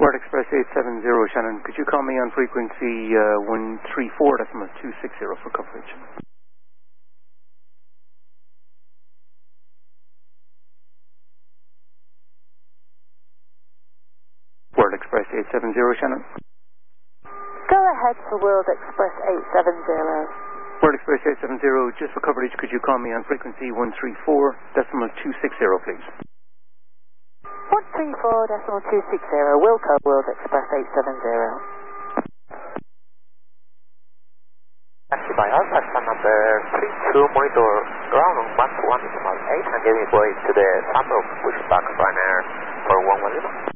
World Express 870, Shannon. Could you call me on frequency 134.260 for coverage? World Express 870, Shannon. Go ahead for World Express 870. World Express 870, just for coverage, could you call me on frequency 134.260, please? 134.260, Wilco, World Express 870. Taxi by Alpha, stand number 32, monitor ground on 121.8 and getting way to the Sunbrook, which is back Ryanair for 110.